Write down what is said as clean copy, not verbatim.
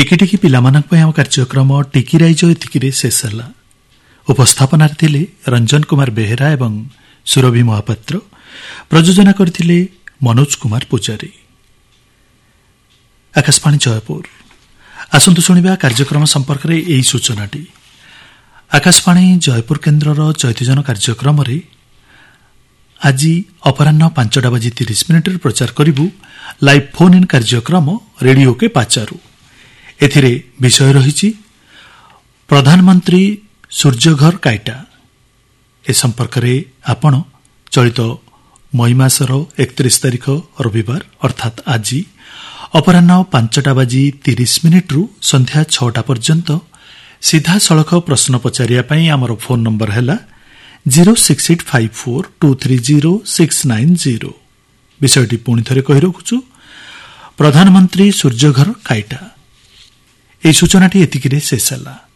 टिकी टिकी पिलामानक पय आम कार्यक्रम टिकी राइज एतिकिरे शेष होला। उपस्थापनार थिले रंजन कुमार बेहेरा एवं सुरभि महापात्र। प्रयोजना करथिले मनोज कुमार पुजारी। आकाशवाणी जयपुर। आसंतु शुणिबा कार्यक्रम संपर्क रे एई सूचनाटी। आकाशवाणी जयपुर केन्द्रर चैत्यजन कार्यक्रम रे आज अपराह्न 5:30 प्रचार करिबु लाइव फोन इन कार्यक्रम रेडियो के पाचारू। एथिरे विषय रहिछि प्रधानमंत्री सूर्यघर काइटा। ए संपर्क रे आपण चलित मई मासर 31 तारिख रविवार अर्थात आज अपराह्न 5:30 रु संध्या 6टा पर्यंत सीधा सड़क प्रश्न पचारिया पई हमर फोन नंबर हैला 068542306990। विषयटी पुणी थरे कहि रखुछु प्रधानमंत्री सूर्यघर काइटा। ए सूचनाटी एतिकिरे शेष होला।